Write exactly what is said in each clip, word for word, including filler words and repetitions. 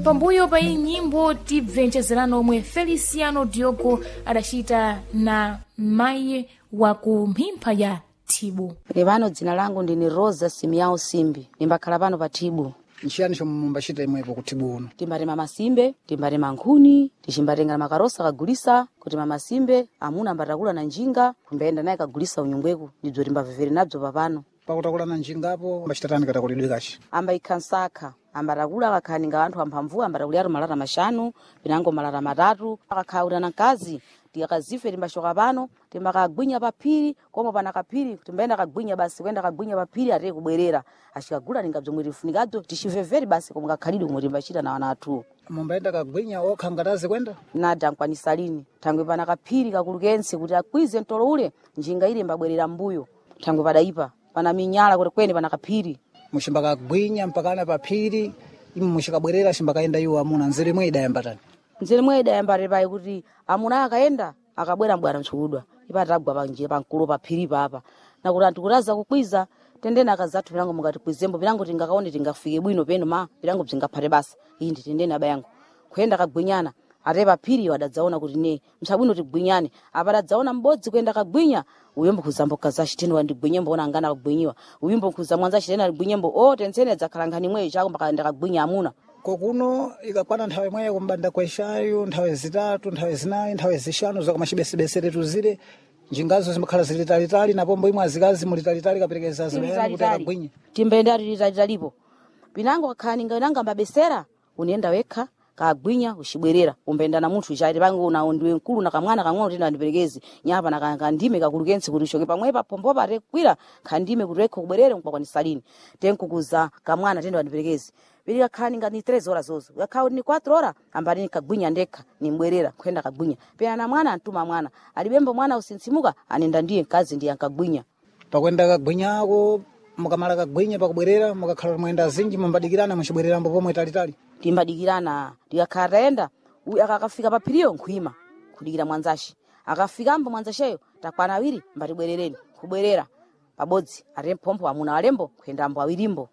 pambuyo pa iyi nyimbo tibvenchezerano omwe Feliciano Diogo adachita na mayi wa ku mphimpa ya Thibu. Levano dzina langu ndini Rosa Simiao Simbi, nimbakhala pano pa Thibu. Nchiyani chomwe mumbachita imwepo ku Thibu uno? Timbarema masimbe, timbarema nkhuni, tichimbatenga makarosa kagulisa kuti mamasimbe amuna ambatakula na njinga kumbayenda naye kagulisa unyungweku ndidzo timbavevere nabzo papano. Pakutakula na njingapo mbachitatani katakulidwe kachi? Amba ikhansaka, ambatakula kakhaninga anthu amphamvu ambatakuliyatu malata mashanu, pinango malata matatu, akakhaula na kazi. Tikazife timbashoka pano timbakagwinya papiri koma pana kapiri timbaenda kagwinya basi kwenda kagwinya papiri ate kubwerera ashikagula ningabzomwe tifunikadzo tichiveveri basi koma kakhalidi kumwe timbachita na wanatu. Mumbaenda kagwinya okhangatazi kwenda nada nkwanisa lini thangwe pana kapiri kakulukense kuti akwize ntolo ule njinga ile mbabwerera mbuyo thangwe padaipa pana minyala kuti kwene pana kapiri mushimbakagwinya mpakana papiri imu mushikabwerera shimbakaenda iwo amuna nzere mwe idayambatani nzere mwe idayambare pai kuti amuna akaenda akabwera mbwana mchukudwa ipatagwa panjira pankulu papiri papa na kuti anthu kutaza kukwiza tendena akazathu pilango mukati kwizembo pilango tingakaone tingafike bwino peno ma pilango bzingaphate basa iyi ndi tendena abayango kuyenda kagwinyana ate papiri wadadzaona kuti ne mchabwino tigwinyane apadadzaona mbodzi kuyenda kagwinya uyombo kuzamboka za chitendo wandigwinyembo ona angana kugwinyiwa uyombo kuzamwanza chitenda ligwinyembo o tensene dzakhalangani mwe chako mbakaenda kagwinya amuna kokuno ikakwana nthawe mweyo kumbanda kweshayo nthawe zitatu nthawe zinayi nthawe zishanu zakamachibesebesere tuzire njingazo zimakhala zilitalitali na pombo imwe azikazi mulitalitali kaperekeza zimayani kuti akagwinye timbayenda tilitalitalipo pinango kakhaninga inanga mbabesera unienda wekha kagwinya ushibwerera umbenda na munthu chaite pangu una ndiwe nkulu na kamwana kang'ono tenda ndiperekezi nyapa na kandime kakulukense kuti shoke pamwepa pombopa rekwira khandime kuti rekho kubwerere mpakwanisa lini tenkukuza kamwana tenda ndiperekezi bili kakhaninga ni tres horas zozo yakhawo ni quatro horas ambani nikagwinya ndekha nimbwerera kwenda kagwinya pena na mwana antuma mwana alibembo mwana usinsimuka anenda ndiye kazi ndiye ankagwinya pakwenda kagwinyako mukamala kagwinya pakubwerera mukakhala mwenda zinji mumbadikirana mushibwerera mbo pomwe talitali timbadikirana tikakhaenda uyu akakafika papiriyo nkhwima kudikira mwanzashi akafikambo mwanzasheyo takwana awiri mbatibwerereni kubwerera pabodzi arempompo amuna alembo kuyendambo awirimbo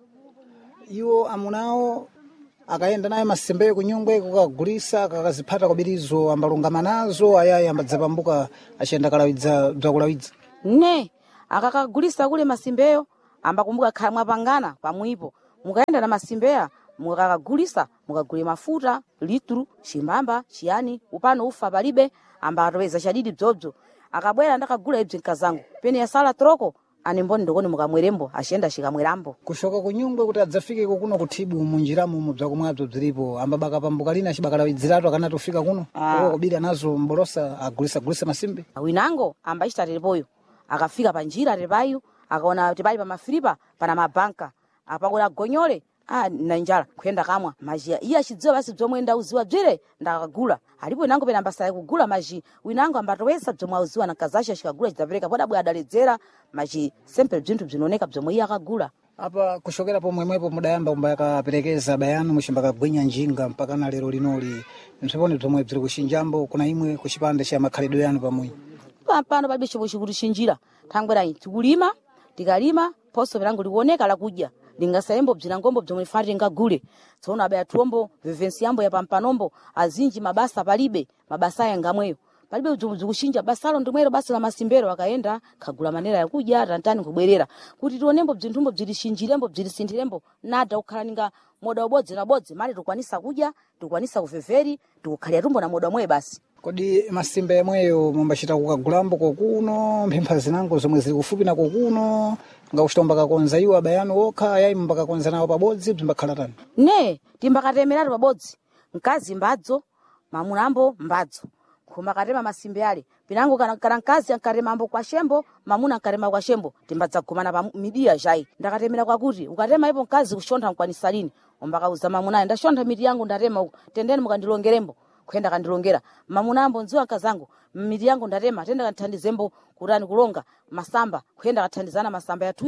iwo amunao akaenda naye masembeyo kunyungwe kukagulisa kakazipata kubirizo ambalungama nazo ayayi ambadzapambuka achenda kalawidza bzakulawidza ne akakagulisa kule masimbeyo ambakumbuka khamwa pangana pamwipo mukaenda na masimbeya mukakagulisa mukagule mafuta litru chimbamba chiyani upano ufa palibe amba atoweza chadidi bzobzo akabwera ndakagula ibzi nkazangu pene yasala troko animboni ndokoni mukamwerembo ashenda shikamwerambo kushoka kunyungwe kuti adzafike kuno kuthibu munjiramo mu bzakumwabzo bzilipo ambabaka pambuka lina chibakalawiziratu akanati ufika kuno uko kubira nazo mbolosa agulisa gulisa masimbe winango ambachita telepoyo akafika panjira tepayo akaona tepali pa mafilipa pana mabanka apakola gonyole ah na njala kwenda kamwa majia iya chidziwa basi bzomwe ndauziwa bzire ndakagula alipo nango pena mbasa kugula maji winango ambatowesa bzomwe auziwa na kazasha chikagula chidapereka poda bwa adaledzera maji sempre bzinthu bzinoneka bzomwe iya akagula apa kushokera pomwe mwepo mudayamba kumbaka perekeza bayanu mushimbaka gwinya njinga mpaka na lero linoli msiponi bzomwe bziri kushinjambo kuna imwe kuchipande cha makhalidwe yanu pamwe pano palibe chomwe chikutishinjira thangwera tikulima tikalima poso pelango likuoneka lakudya lingasayembo bzinangombo bzomwe fati ngagule tsono abaya tuombo vivensi yambo ya pampanombo azinji mabasa palibe mabasa yangamweyo palibe bzomwe zikushinja basalo ndimwero basi la masimbero akaenda kagula manera yakudya tantani kubwerera kuti tionembo bzinthumbo bzilishinjirembo bzilisindirembo nada ukhaninga moda ubodzi na bodzi mali tukwanisa kudya tukwanisa kuveveri tukukhalira tumbo na moda mwe basi kodi masimbe yamweyo mumbachita kukagulambo kokuno mphempha zinango zomwe zili kufupi na kokuno ngakuchitomba kakonza iwo abayanu okha ayayi mumbakakonza nawo pabodzi bzimbakhala tani ne timbakatemeratu pabodzi mkazi mbadzo mamunambo mbadzo kumakatema masimbe ale pinango kana kana mkazi ankatema ambo kwa shembo mamuna ankatema kwa shembo timbadzagumana pa midiya chai ndakatemera kwakuti ukatema ipo mkazi kushonda mkwanisa lini umbakauza mamuna ndashonda miti yangu ndatema tendeni mukandilongerembo kwenda kandilongera mamunambo nziwa kazangu miti yangu ndatema tenda kanthandizembo kurani kulonga masamba kwenda kathandizana masamba yatuyo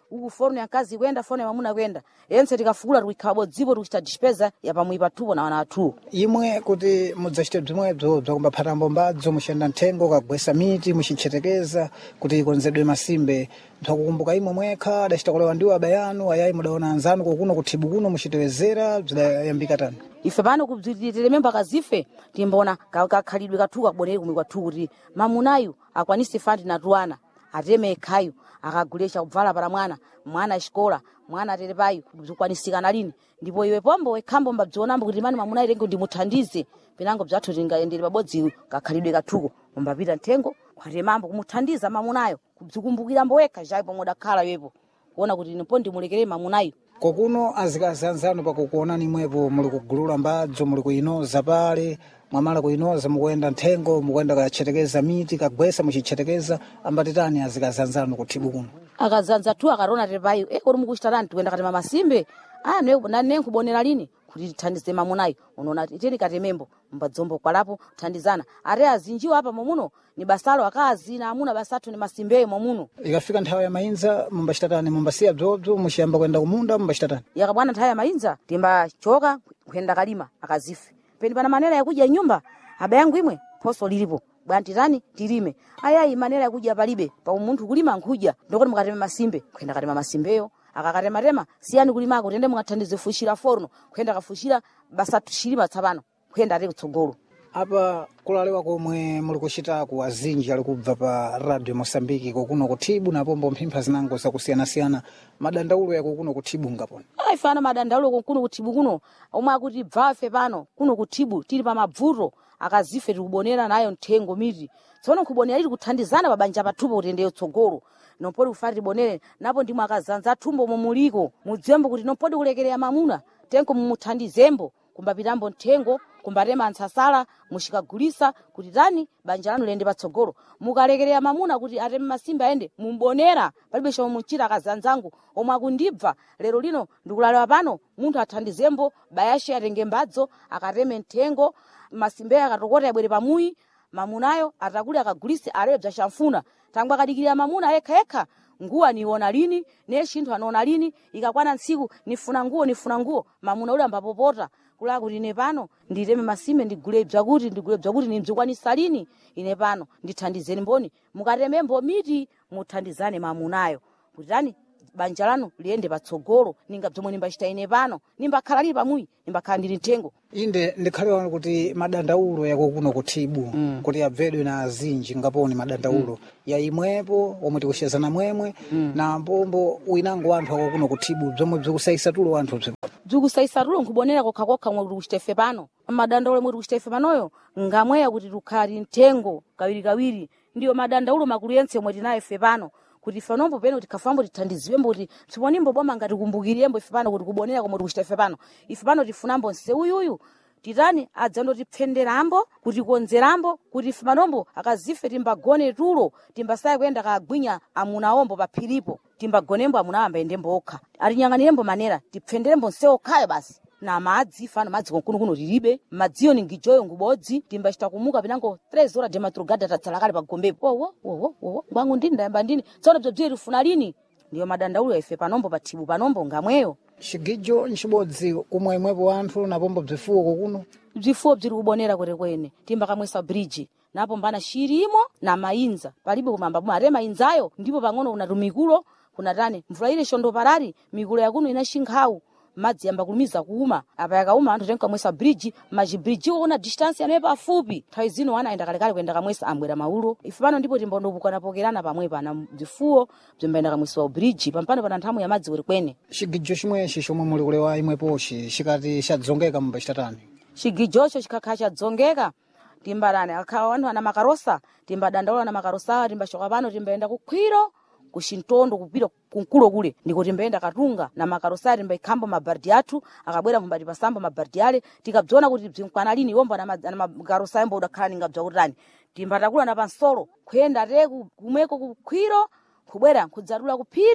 uku foni ya kazi kwenda foni ya mamuna kwenda yense tikafukula tikabo dzipo tikuchita dispeza ya pamwe patupo na wana atu imwe kuti mudzachite bzimwebzo bzakumba phatambo mbadzo mushenda nthengo kagwesa miti muchichetekeza kuti ikonzedwe masimbe nthakukumbuka imwe mwekha adachita kulewa ndiwo abayanu ayayi mudaona anzanu kokuno kuthibu kuno muchitewezera bzidayambika tani ife pano kubzitilememba kazife timbona kakhalidwe kathuka kubonere kumwe kwathu kuti mamunayu akwanise fandi natuana ateme ekhayu akagulesha kubvala para mwana mwana xikola mwana aterepayo zikwanisika lini ndipo iwe pombo wekhambo mbabzionambo kuti mani mamuna irengo ndimuthandize pinango bzathu tingaendere pabodzi kakhalidwe kathuko mbapita nthengo kwatemambo kumuthandiza mamunayo kubzikumbukira mboweka jaipo modakhala yepo kuona kuti nipo ndimulekere mamunayo kokuno azikazi anzanu pakukuona nimwepo muli kugulula mbadzo muli kuinoza pale mwamala kuinoza mukuenda nthengo mukuenda kachetekeza miti kagwesa muchichetekeza ambatitani azikazi anzanu kuthibu kuno akazanza tu akarona tepayo e kuri mukuchitarani tuenda kati mamasimbe ah ne nane nkubonera lini kuti tithandize mamunayo unoona titeni katemembo mbadzombo kwalapo thandizana are azinjiwa hapa momuno ni basalo akazi na amuna basatu ni masimbe momuno ikafika nthawi ya mainza mumbachitatani mumbasiya bzobzo mushiyamba kwenda kumunda mumbachitatani yakabwana nthawi ya mainza timba choka kwenda kalima akazife peni pana manera yakuja nyumba aba yangu imwe poso lilipo bwantirani tilime ayayi manera yakuja palibe pa umuntu kulima nkuja ndokoti mukateme masimbe kwenda kalima masimbeyo akakatema tema siyani kulimako tende mukathandize fushira forno kwenda kafushira basatu shilima tsapano kwenda ati kutsogolo apa kulalewa komwe muli kuchita ku azinji ali kubva pa radio Mosambiki kokuno kuthibu na pombo mphimpha zinango zakusiyana-siyana madandaulo yako kuno kuthibu ngaponi ayi fana madandaulo kuno kuthibu kuno omwe akuti bvafe pano kuno kuthibu tili pa mabvuto akazife tikubonera nayo nthengo miti tsono kubonera ili kuthandizana pabanja pathupo kuti endeyo tsogolo nopodi kufati bonere napo ndimwe akazanza thumbo momuliko mudzembo kuti nopodi kulekereya mamuna tenko mumuthandizembo kumbapitambo nthengo kumbatema ntsasala mushikagulisa kuti tani banja lanu lende patsogolo mukalekereya mamuna kuti ateme masimbe aende mumbonera palibe chomwe muchita akazanzangu omwe akundibva lero lino ndikulalewa pano munthu athandizembo bayashe atenge mbadzo akateme nthengo masimbe akatokota abwere pamuyi mamunayo atakuli akagulise alebe bzashamfuna tangu akadikirira mamuna ekha ekha nguwa niona lini ne chinthu anaona lini ikakwana ntsiku nifuna nguo nifuna nguo mamuna ule ambapopota kula kuti ine pano nditeme masimbe ndigule bzakuti ndigule bzakuti nimdzikwanisa lini ine pano ndithandizeni mboni mukatemembo miti muthandizane mamunayo kuti tani banja lanu liende patsogolo ninga bzomwe nimbachita ine pano nimbakhala lili pamuyi nimbakhala ndili nthengo inde ndikhalewa kuti madandaulo yako kuno kuthibu mm. kuti abvedwe na azinji ngaponi madandaulo mm. ya imwepo omwe tikushezana mwemwe mm. na mbombo winango wanthu ako kuno kuthibu bzomwe bzikusaisa tulo wanthu bzomwe bzikusaisa tulo nkubonera kokha kokha mwe tikuchitefe pano madandaulo mwe tikuchitefe panoyo ngamweya kuti tukhali nthengo kawiri kawiri ndiyo madandaulo makulu yense mwe tinayo fe pano kuti fanombo peno tikafambo tithandizwembo kuti siponimbo boma ngati kumbukiriyembo ife pano kuti kubonera komwe tikuchita ife pano ife pano tifunambo nse uyuyu titani adzando tipfenderambo kuti konzerambo kuti ife panombo akazife timbagone tulo timbasaye kwenda kagwinya amunaombo paphiripo timbagonembo amunawamba endembo okha atinyang'anirembo manera tipfenderembo nse okhayo basi na madzi fana madzi konkuno kuno tilibe madziyo ningijoyo ngubodzi timbachita kumuka pinango three horas de madrugada tatsala kale pagombepo wowo wowo wowo ngwangu ndini ndayamba ndini tsono bzobziri rifuna lini ndiyo madandaulo ife panombo pathibu panombo ngamweyo chigijo nchibodzi kumwe imwepo anthu napombo bzifuwo kokuno bzifuwo bziri kubonera kwete kwene timba kamwesa bridge napo mbana shirimo na mainza palibe kumamba buma ate mainzayo ndipo pang'ono unatumikulo kunatani mvula ile shondo parari mikulo yakuno ina shinkhawu madzi yamba kulumiza kuuma apa yakauma anthu tenka mwesa bridge maji bridge ona distance yane pafupi nthawi zino ana aenda kalekale kwenda kamwesa ambwera maulo ife pano ndipo timbondopukana pokerana pamwe pana bzifuwo bzimbaenda kamwesa bridge pampano pana nthamu ya madzi uri kwene chigijo chimwechi chomwe muli kulewa imwepochi chikati chadzongeka mumbachitatani chigijocho chikakhala chadzongeka timbalane akhala anthu ana makarosa timbadandaula na makarosa timbashoka pano timbaenda kukhwiro kushintondo kupira kunkulo kule ndiko timbaenda katunga na makarosari mbaikambo mabardi athu akabwera kumbati pasambo mabardi ale tikabzona kuti bzinkwana lini womba na, na makarosari mbo udakhala ningabza kutani timbatakula na pansolo kwenda teku kumeko kukhwiro kubwera kudzadula kuphiri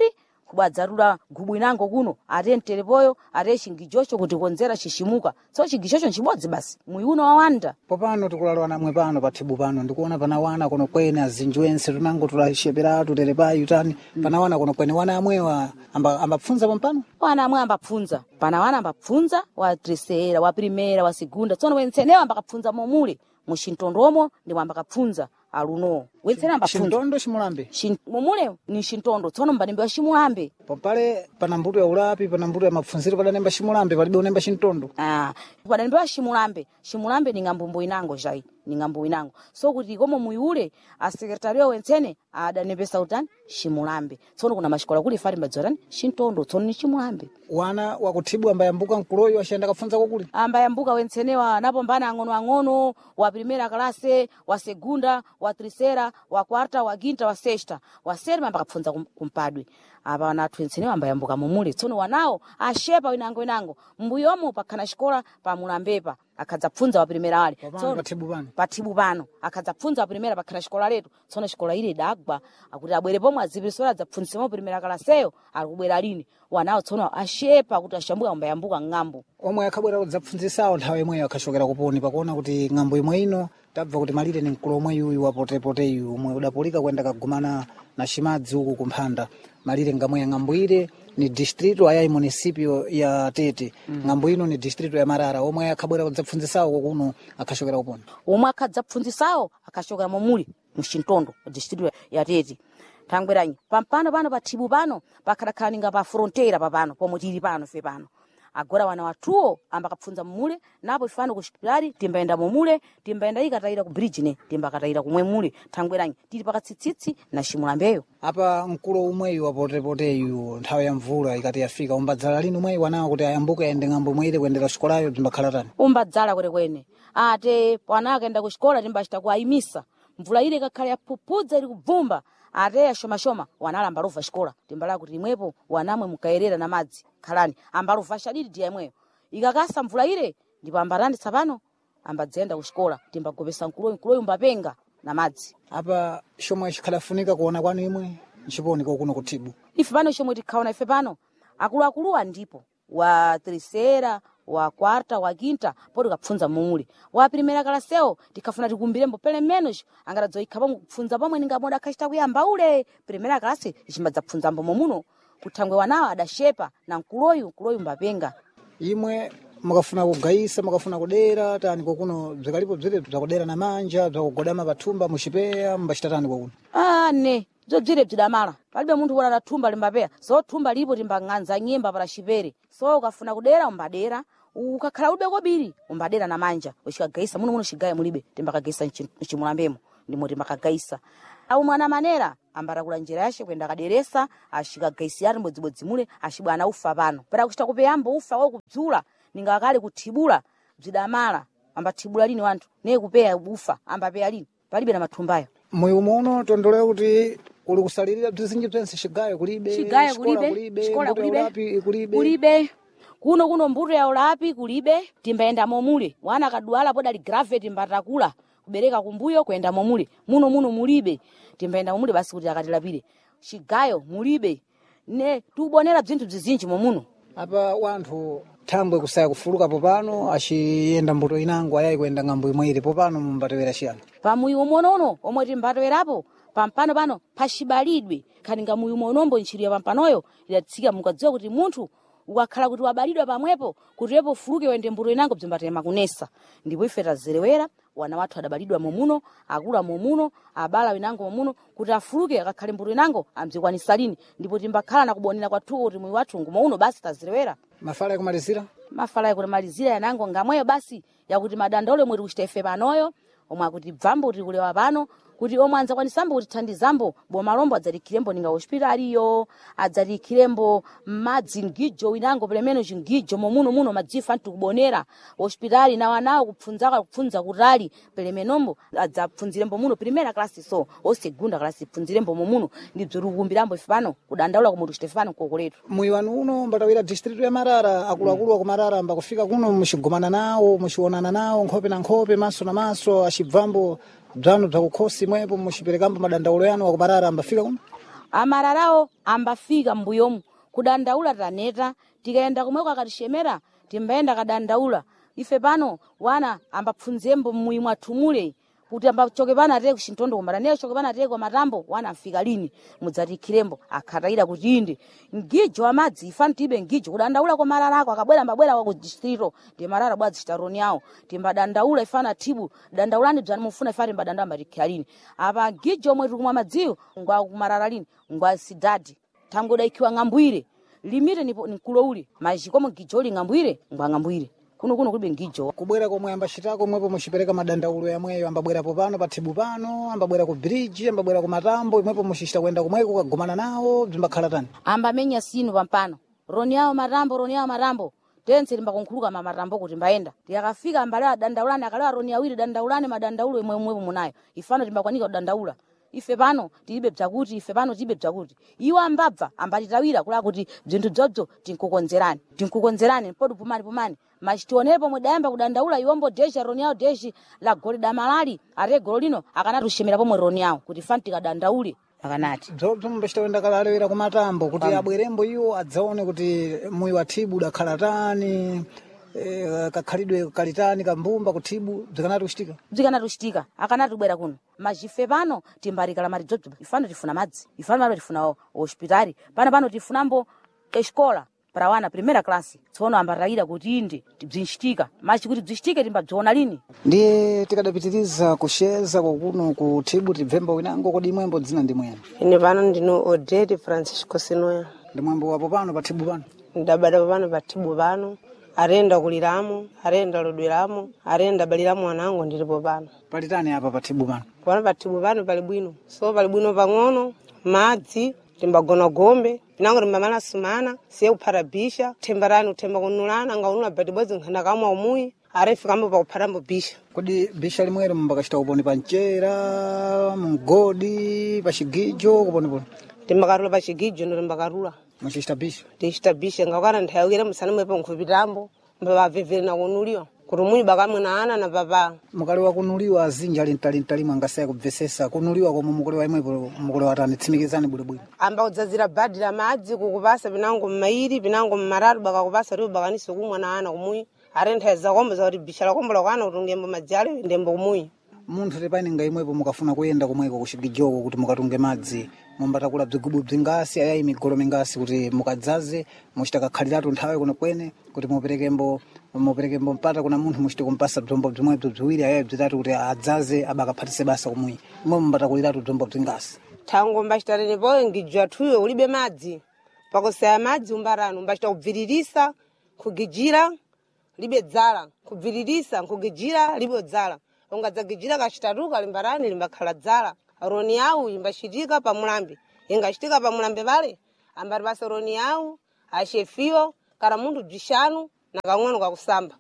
kubwadzarula gubu inango kuno ate mterepoyo ate chingichocho kuti konzera shishimuka so chingichocho nchibodzi basi muyuno wawanda popano tikulalwa namwe pano pathibu pano ndikuona pana wana kono kwene azinji wense tunango tulashepera terepayi utani pana wana kono kwene wana amwewa amba ambapfunza pompano wana amwe ambapfunza pana wana ambapfunza wa tresera wa primera wa segunda tsono wensenewa ambakapfunza momule mushintondromo ndi ambakapfunza aluno wensene ambapfunza shintondo shimulambe Shin, momule ni shintondo tsono mbanembe wa shimulambe popale pana mbuto ya ulapi pana mbuto ya mapfunziro padanemba shimulambe palibe unemba shintondo ah padanembe wa shimulambe shimulambe ni ngambumbo inango jai ni ngambo inango so kuti komo muyule a secretary wensene adanepesa utani shimulambe tsono kuna mashikola kuli fari madzorani shintondo tsono ni shimulambe wana wakuthibu ambayambuka mkuloyo ashenda kafunza kokuli ambayambuka wensenewa napombana ang'ono ang'ono wa primera classe wa segunda wa trisera wa quarta wa quinta wa sexta wa sétima ambakapfunza kumpadwe apa wana athu wensenewa ambayambuka momule tsono wanao ashepa winango inango mbuyomo pakhana xikola pa mulambepa akhadzapfunza wa primera wale tsono pathibu pano pathibu pano akhadzapfunza wa primera pakhana xikola letu tsono xikola ile idagwa akuti abwere pomwe adzipirisora adzapfunzisemo primera kalaseyo akubwera lini wanao tsono ashepa kuti ashambuka ambayambuka ng'ambo omwe akhabwera kudzapfunzisawo nthawi imweyo akhachokera kuponi pakuona kuti ng'ambo imwe ino tabva kuti malire ni mkulo omwe yuyu wapotepote yu omwe udapolika kwenda kagumana na shimadzi uku kumphanda malire ngamwe ya ng'ambo ile ni distrito ayayi municipio ya Tete mm. ng'ambo ino ni distrito ya Marara omwe akhabwera kudzapfunzisawo kuno akhachokera kuponi omwe akhadzapfunzisawo akhachokera momuli mshintondo distrito ya Tete thangweranyi pampano pano pathibu pano pakhadakhala ninga pa fronteira papano pomwe tili pano fe pano agora wana watuo ambakapfunza mumule napo ifano ku hospitali timbaenda momule timbaenda ikataira ku bridge ne timbakataira kumwe mule thangweranyi tili pakatsitsitsi na shimulambeyo apa mkulo umweyu wapotepoteyu nthawi ya mvula ikati yafika umbadzala lini umweyu wanawo kuti ayambuke aende ng'ambo imwe ile kuendera xikolayo timbakhala tani umbadzala kwenekwene ate wana akaenda ku xikola timbachita kuayimisa mvula ile ikakhala yapupudza ili kubvumba ate ashomashoma wanalamba lova xikola timbala kuti imwepo wanamwe mukaerera na madzi khalani ambalova shadidi dia imweyo ikakasa mvula ile ndipo ambarandi tsapano ambadzenda ku xikola timbagopesa nkuloyi nkuloyi mbapenga na madzi apa xomwe xikhalafunika kuona kwanu imwe nchiponi kokuno kuthibu ife pano xomwe tikhaona ife pano akuluakuluwa ndipo wa trisera wa quarta wa quinta podi kapfunza mumule wa primera kalasewo tikafuna tikumbirembo pele menos angadzoikha pomwe kupfunza pomwe ningamoda akhachita kuyamba ule primera kalase ichimbadzapfunzambo momuno kuthangwe wanawo adashepa na nkuloyu nkuloyu mbapenga imwe mukafuna kugayisa mukafuna kudera tani kokuno bzikalipo bzire bzakudera na manja bzakugodama pathumba muxipeya mbachita tani kokuno ah ne bzo bzire bzidamala palibe munthu wala na thumba limbapeya so thumba lipo timbang'anza nyemba para xipere so ukafuna kudera umbadera ukakhala ube kobiri umbadera na manja uxikagayisa muno muno xigaya mulibe timbakagayisa nchimulambemo ndimo timbakagayisa au mwana manera ambara kula njira yashe kwenda kaderesa ashikagayisi yari mbodzibodzi mule ashibwana ufa pano para kuchita kupeyambo ufa wo kubzula ninga akale kuthibula bzidamala ambathibula lini wanthu ne kupeya ufa ambapeya lini palibe na mathumbayo moyo muno tondolea kuti uli kusalirira bzizinji bzense xigayo kulibe xigayo kulibe xikola kulibe kulibe kulibe kuno kuno mbuto ya ulapi kulibe timbaenda momule wana kaduala poda li grave timbatakula kubereka kumbuyo kwenda momule muno muno mulibe timbaenda momule basi kuti akatilapire xigayo mulibe ne tubonera bzinthu bzizinji momuno apa wanthu thangwe kusaya kufuluka popano axiyenda mbuto inango ayayi kuenda ng'ambo imwe ili popano mumbatewera xiyani pamuyi umonono omwe timbatewerapo pampano pano paxibalidwe khani nga muyi umonombo ntchito ya pampanoyo idatsika mukadziwa kuti munthu ukakhala kuti wabalidwa pamwepo kuti yepo fuluke wende mbuto inango bzimbatema kunesa ndipo ife tazerewera wana wathu adabalidwa momuno akula momuno abala winango momuno kuti afuluke akakhale mbuto inango amzikwanisa lini ndipo timbakhala na kubonera kwathu kuti muyi wathu ngumo uno basi tazerewera mafala yakumalizira mafala yakumalizira yanango ngamweyo basi yakuti madandaulo omwe tikuchita ife panoyo omwe akuti bvambo kuti kulewa pano kuti omwe anzakwanisambo kuti thandizambo bomalombo adzatikhirembo ninga hospitaliyo adzatikhirembo madzi ngijo winango pelemeno chingijo momuno muno madzifa ntikubonera hospitali na wanawo kupfunzaka kupfunza kutali pelemenombo adzapfunzirembo muno primera klasi so osegunda klasi pfunzirembo momuno ndibzo tikukumbirambo ife pano kudandaula kumutu chite pano kokoletu muyi wanu uno mbatawira distrito ya Marara akuluakulu aku Marara ambakufika kuno muxigumana nawo muxionana nawo nkhope na nkhope maso na maso axibvambo bzanu bzakukhosi mwepo muxiperekambo madandaulo yanu aku Marara ambafika kuno amararawo ambafika mbuyomu kudandaula taneta tikaenda kumweko akatishemera timbaenda kadandaula ife pano wana ambapfunzembo mmuyi mwathumule kuti ambachoke pana ate kushintondo kumbana neyo choke pana ate kwa matambo wana afika lini mudzatikhirembo akhataira kuti inde ngijo amadzi ifani tibe ngijo kudandaula kwa marara ako akabwera mbabwera kwa kudistrito ndi marara bwadzi chitaroni yawo timbadandaula ifana tibu dandaulani bzani mufuna ifati mbadanda mbatikhira lini apa ngijo mwetu kumwa madziyo ngwa kumarara lini ngwa sidadi tangoda ikiwa ngambwire limite nipo nkulouli majikomo ngijoli ngambwire ngwa ngambwire kuno kuno kulibe ngijo kubwera komwe ambashitako mwepo mushipereka madandaulo yamweyo ambabwera popano pathibu pano ambabwera ku bridge ambabwera ku matambo imwepo mushishita kwenda kumweko kagomana nawo zimbakhala tani ambamenya sinu pampano roni yawo matambo roni yawo matambo tense limbakunkhuluka mamatambo kuti mbaenda tikafika ambala dandaulani akalewa roni awiri dandaulani madandaulo imwe mwepo munayo ifano timbakwanika kudandaula ife pano tilibe bzakuti ife pano tilibe bzakuti iwo ambabva ambatitawira kula kuti bzinthu bzobzo tinkukonzerani tinkukonzerani podu pumani pumani machitionepo mwedayamba kudandaula iwombo desha roni yawo deshi la goli damalali ate golo lino akanatushemera pomwe roni yawo kuti fani tikadandaule akanati bzobzo mbashita kwenda kalalewera ku matambo kuti abwerembo iwo adzaone kuti muyi wa thibu udakhala tani Eh, kakhalidwe kalitani kambumba kuthibu bzikanati kuchitika bzikanati kuchitika akanati kubwera kuno majife pano timbarikala mati dzobzo ifano tifuna madzi ifano pano tifuna hospitali pano pano tifunambo escola para wana primera classe tsono ambatayira kuti inde tibzinchitika machi kuti bzinchitike timbabziona lini ndiye tikadapitiriza kusheza kwakuno ku thibu tibvembo winango kodi imwembo dzina ndi mwene ine pano ndino Odete Francisco Sinoya ndi mwembo wapo pano pa thibu pano ndabada pano pa thibu pano arenda kuliramo arenda lodweramo arenda baliramo wanango ndilipo pano palitani apa pa thibu pano pano pa thibu pano pali bwino so pali bwino pang'ono madzi timbagona gombe pinango timbamala sumana siye kuphata bisha tembarani utemba kunulana ngaunula batibodzi nkhanda kamwa umuyi arefikambo pakuphatambo bisha kodi bisha limwero mbakachita kuponi pa mchera mungodi pa chigijo kuponiponi timbakarula pa chigijo ndo timbakarula muchichita bisha tichita bisha ngakwana nthayawire musana mwepo nkhupitambo mbavavevere na kunuliwa kuti umuyi bakamwe na ana na papa mukalewa kunuliwa azinja lintalintalimwe angasaya kubvesesa kunuliwa komwe mukulewa imwepo mukulewa tani tsimikizani bwinobwino amba kudzazira badi la madzi kukupasa pinango mmairi pinango mmaratu bakakupasa riwo bakanise kumwa na ana kumuyi arenthaza kombo zakuti bisha lakombo lakwana kuti ungembo madzale ndembo kumuyi munthu tipaninga imwepo mukafuna kuyenda kumweko kuchigijoko kuti mukatunge madzi mumbatakula bzigubu bzingasi ayayi migolo mingasi kuti mukadzaze muchita kakhaliratu nthawe kuno kwene kuti muperekembo muperekembo mpata kuna munthu muchite kumpasa bzombo bzimwebzo bziwiri ayayi bzitatu kuti adzaze abakaphatise basa kumwi imwe mumbatakuliratu bzombo bzingasi thango mbachitane poyo ngijwa thuyo ulibe madzi pakosaya madzi umbarano umbachita kubviririsa kugijira libe dzala kubviririsa kugijira libe dzala ungadzagijira kachitatuka limbarani limbakhala dzala roni yawu imbachitika pa mulambe ingachitika pa mulambe pale ambati basa roni yawu ashefiyo kana munthu bzishanu na kang'ono kakusamba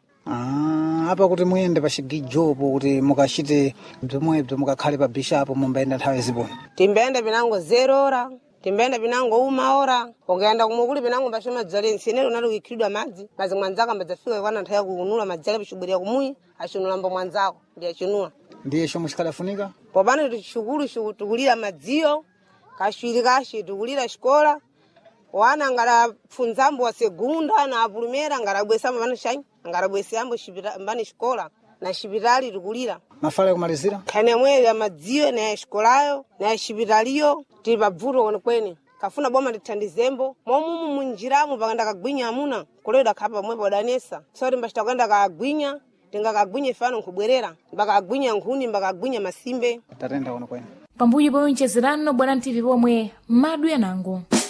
ah apa kuti muyende pa chigijopo kuti mukachite bzomwebzo mukakhale pa bishapo mumbayenda nthawe ziponi timbayenda pinango zero ora timbayenda pinango uma ora ukayenda kumwe kuli pinango mbachoma dzale nsenero nali kuikhidwa madzi mazi mwanzako ambadzafika ikwana nthawi yakuunula madzale pachibwerera kumuyi achinulambo mwanzako ndi achinula ndiye chomwe chikadafunika popano tichikulu chikutukulira madziyo kashwiri kashi tukulira xikola wana ngalapfunzambo wa segunda na apulumera ngalabwesambo pano shanyi ngalabwesambo mbani xikola na xipitali tukulira mafala kumalizira khane mweli ya madziyo na ya xikolayo na ya xipitaliyo tili pabvuto kwene kwene kafuna boma tithandizembo momumu munjiramo pakanda kagwinya amuna kulewa khapa pamwepo wadanesa soti mbachita kwenda kagwinya tingakagwinya ifano nkubwerera mbakagwinya nkhuni mbakagwinya masimbe tatenda kuno kwene pambuyo pomwe nchezerano bwana mtv pomwe madwe nango